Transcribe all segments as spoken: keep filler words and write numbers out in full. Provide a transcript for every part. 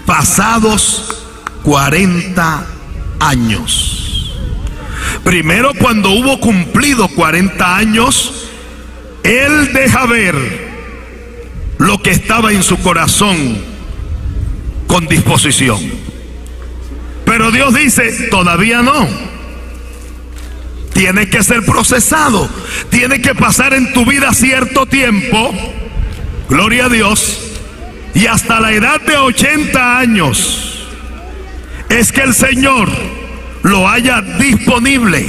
pasados cuarenta años. Primero, cuando hubo cumplido cuarenta años, Él deja ver lo que estaba en su corazón con disposición. Pero Dios dice, todavía no. Tiene que ser procesado. Tiene que pasar en tu vida cierto tiempo. Gloria a Dios. Y hasta la edad de ochenta años es que el Señor lo haya disponible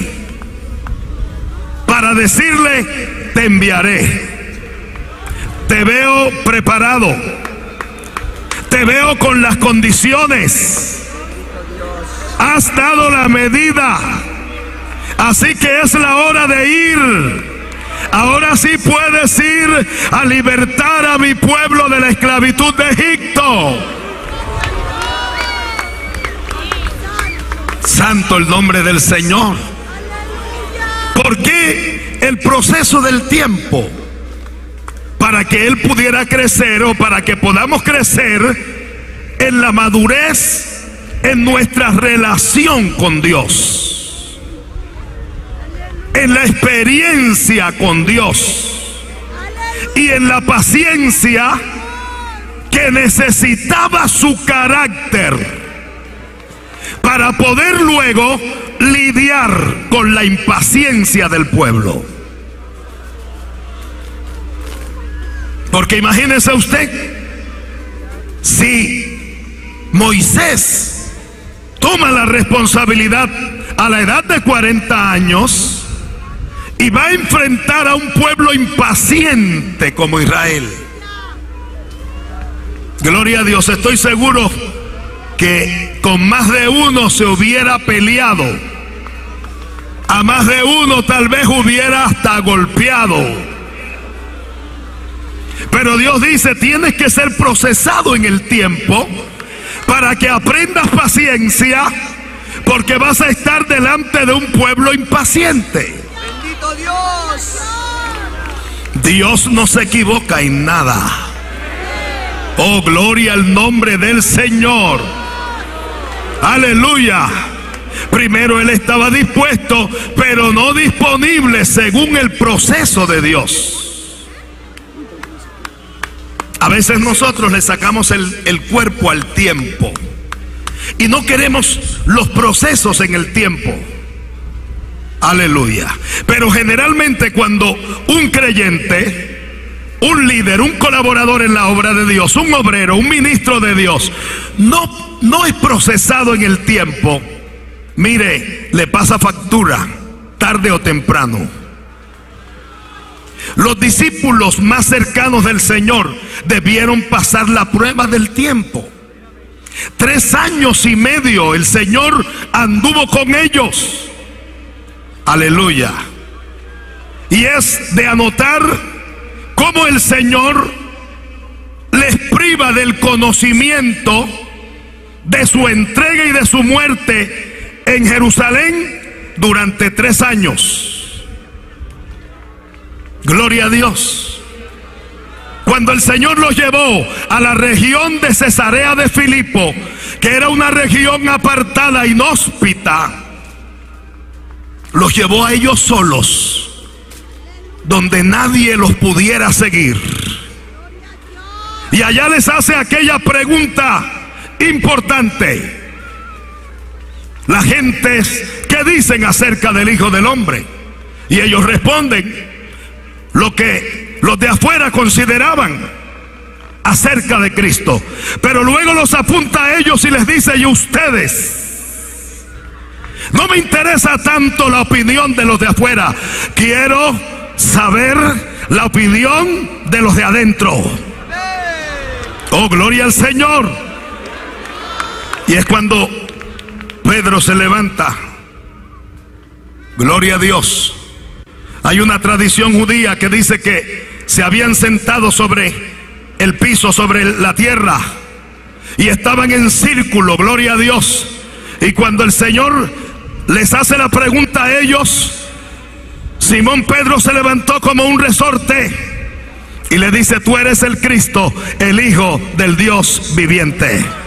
para decirle, te enviaré. Te veo preparado. Te veo con las condiciones. Has dado la medida. Así que es la hora de ir. Ahora sí puedes ir a libertar a mi pueblo de la esclavitud de Egipto. Santo el nombre del Señor. ¿Por qué el proceso del tiempo? Para que Él pudiera crecer, o para que podamos crecer en la madurez en nuestra relación con Dios, en la experiencia con Dios y en la paciencia que necesitaba su carácter para poder luego lidiar con la impaciencia del pueblo. Porque imagínese usted, si Moisés toma la responsabilidad a la edad de cuarenta años y va a enfrentar a un pueblo impaciente como Israel. Gloria a Dios, estoy seguro que con más de uno se hubiera peleado. A más de uno tal vez hubiera hasta golpeado. Pero Dios dice, tienes que ser procesado en el tiempo para que aprendas paciencia, porque vas a estar delante de un pueblo impaciente. Dios. Dios no se equivoca en nada. Oh, gloria al nombre del Señor. Aleluya. Primero Él estaba dispuesto, pero no disponible según el proceso de Dios. A veces nosotros le sacamos el, el cuerpo al tiempo y no queremos los procesos en el tiempo. Aleluya. Pero generalmente cuando un creyente, un líder, un colaborador en la obra de Dios, un obrero, un ministro de Dios, no, no es procesado en el tiempo, mire, le pasa factura tarde o temprano. Los discípulos más cercanos del Señor debieron pasar la prueba del tiempo. Tres años y medio el Señor anduvo con ellos. Aleluya. Y es de anotar cómo el Señor les priva del conocimiento de su entrega y de su muerte en Jerusalén durante tres años. Gloria a Dios. Cuando el Señor los llevó a la región de Cesarea de Filipo, que era una región apartada, inhóspita, los llevó a ellos solos, donde nadie los pudiera seguir. Y allá les hace aquella pregunta importante: la gente, ¿qué dicen acerca del Hijo del Hombre? Y ellos responden lo que los de afuera consideraban acerca de Cristo. Pero luego los apunta a ellos y les dice: ¿y ustedes? No me interesa tanto la opinión de los de afuera, quiero saber la opinión de los de adentro. Oh, gloria al Señor. Y es cuando Pedro se levanta. Gloria a Dios. Hay una tradición judía que dice que se habían sentado sobre el piso, sobre la tierra, y estaban en círculo, gloria a Dios. Y cuando el Señor les hace la pregunta a ellos, Simón Pedro se levantó como un resorte y le dice: tú eres el Cristo, el Hijo del Dios viviente.